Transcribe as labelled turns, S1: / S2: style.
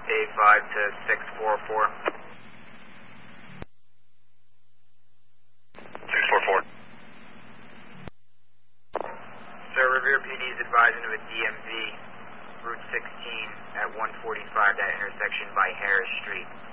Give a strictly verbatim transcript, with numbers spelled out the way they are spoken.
S1: A five to six four four.
S2: six four four.
S1: Sir, Revere P D is advising of a D M V, Route sixteen at one forty-five, that intersection by Harris Street.